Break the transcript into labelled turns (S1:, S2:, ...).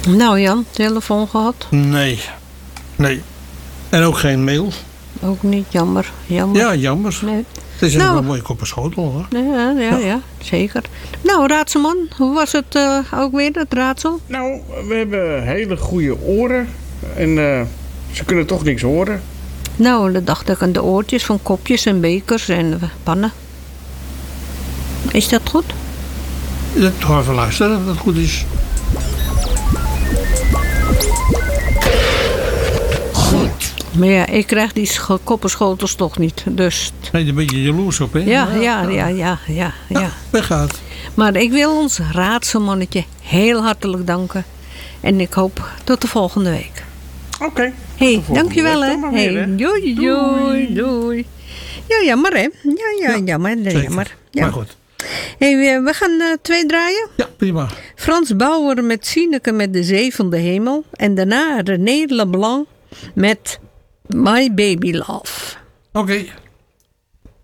S1: Nou Jan, telefoon gehad?
S2: Nee. En ook geen mail.
S1: Ook niet, jammer.
S2: Ja, jammer.
S1: Nee.
S2: Het is wel een mooie kop en schotel, hoor.
S1: Ja, zeker. Nou, raadselman, hoe was het ook weer, het raadsel?
S3: Nou, we hebben hele goede oren. En ze kunnen toch niks horen.
S1: Nou, dan dacht ik aan de oortjes van kopjes en bekers en pannen. Is dat goed?
S2: Ja, toch even luisteren of dat goed is.
S1: Goed. Maar ja, ik krijg die koppenschotels toch niet, dus...
S2: Nee, daar ben je jaloers op, hè?
S1: Ja.
S2: Weggaat.
S1: Maar ik wil ons raadselmannetje heel hartelijk danken. En ik hoop tot de volgende week.
S3: Oké.
S1: Hey, dankjewel hè. Hey, doei. Ja, jammer hè. Ja, jammer. Ja.
S2: Maar goed.
S1: Hey, we gaan 2 draaien.
S2: Ja, prima.
S1: Frans Bauer met Sineke met De Zee van de Hemel. En daarna René Leblanc met My Baby Love.
S2: Oké.